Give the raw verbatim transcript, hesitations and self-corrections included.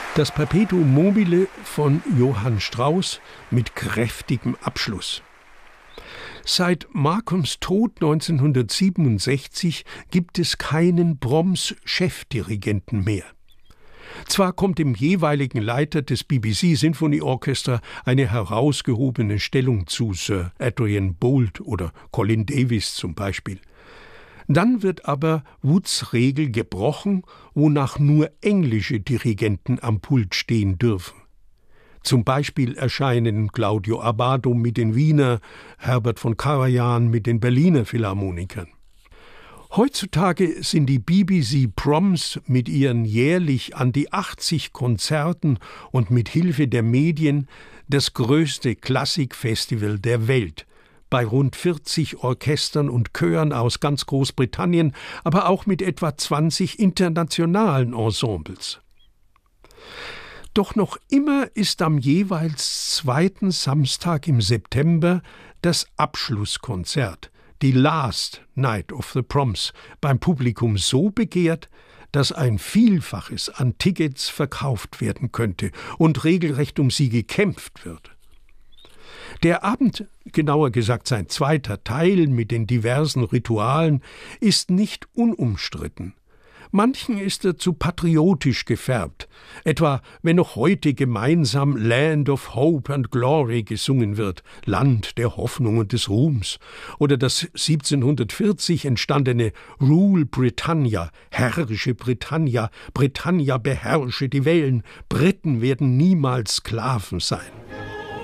Das Perpetuum mobile von Johann Strauss mit kräftigem Abschluss. Seit Markhams Tod neunzehnhundertsiebenundsechzig gibt es keinen Brahms-Chefdirigenten mehr. Zwar kommt dem jeweiligen Leiter des B B C Symphony Orchestra eine herausgehobene Stellung zu, Sir Adrian Boult oder Colin Davis zum Beispiel. Dann wird aber Woods Regel gebrochen, wonach nur englische Dirigenten am Pult stehen dürfen. Zum Beispiel erscheinen Claudio Abbado mit den Wiener, Herbert von Karajan mit den Berliner Philharmonikern. Heutzutage sind die B B C Proms mit ihren jährlich an die achtzig Konzerten und mit Hilfe der Medien das größte Klassikfestival der Welt, bei rund vierzig Orchestern und Chören aus ganz Großbritannien, aber auch mit etwa zwanzig internationalen Ensembles. Doch noch immer ist am jeweils zweiten Samstag im September das Abschlusskonzert, die Last Night of the Proms, beim Publikum so begehrt, dass ein Vielfaches an Tickets verkauft werden könnte und regelrecht um sie gekämpft wird. Der Abend, genauer gesagt sein zweiter Teil mit den diversen Ritualen, ist nicht unumstritten. Manchen ist er zu patriotisch gefärbt, etwa wenn noch heute gemeinsam Land of Hope and Glory gesungen wird, Land der Hoffnung und des Ruhms, oder das siebzehnhundertvierzig entstandene Rule Britannia, herrsche Britannia, Britannia beherrsche die Wellen, Briten werden niemals Sklaven sein.